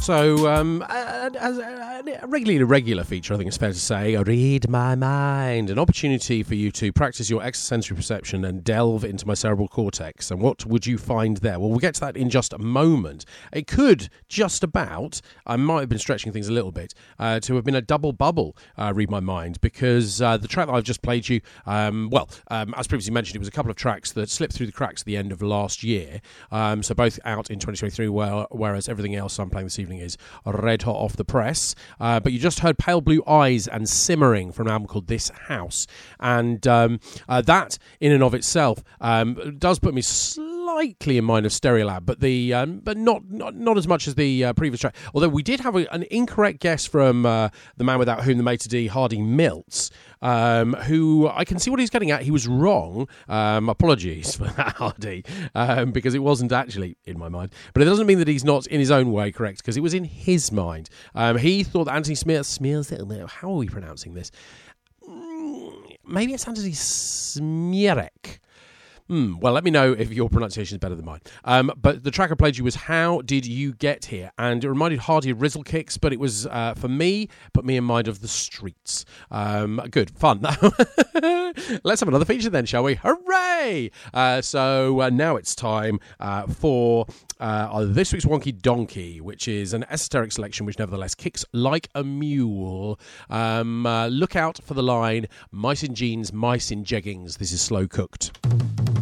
So, as a regularly irregular feature, I think it's fair to say, Read My Mind, an opportunity for you to practice your extrasensory perception and delve into my cerebral cortex. And what would you find there? Well, we'll get to that in just a moment. It could just about, I might have been stretching things a little bit, to have been a double bubble, Read My Mind, because the track that I've just played you, as previously mentioned, it was a couple of tracks that slipped through the cracks at the end of last year. So both out in 2023, whereas everything else I'm playing this evening is red hot off the press. But you just heard Pale Blue Eyes and Simmering from an album called This House. And that, in and of itself, does put me slightly in mind of Stereolab, but not as much as the previous track. Although we did have an incorrect guess from the man without whom the maitre d', Hardy Milts, who I can see what he's getting at. He was wrong. Apologies for that, Hardy, because it wasn't actually in my mind. But it doesn't mean that he's not in his own way correct, because it was in his mind. He thought that Anthony Smears, how are we pronouncing this? Maybe it's Anthony Smierek. Well, let me know if your pronunciation is better than mine. But the track I played you was How Did You Get Here? And it reminded Hardy of Rizzle Kicks, but it was, for me, put me in mind of the streets. Good, fun. Let's have another feature then, shall we? Hooray! So now it's time for this week's Wonky Donkey, which is an esoteric selection which nevertheless kicks like a mule. Look out for the line, mice in jeans, mice in jeggings. This is Slow Cooked.